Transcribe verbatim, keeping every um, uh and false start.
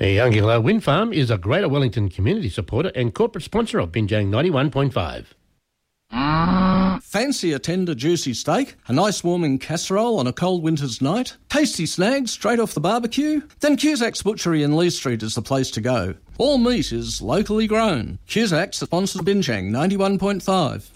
The Youngilla Wind Farm is a Greater Wellington community supporter and corporate sponsor of Binjang ninety-one point five. Fancy a tender, juicy steak, a nice warming casserole on a cold winter's night, tasty snags straight off the barbecue? Then Cusack's Butchery in Lee Street is the place to go. All meat is locally grown. Cusack's sponsors Binjang ninety-one point five.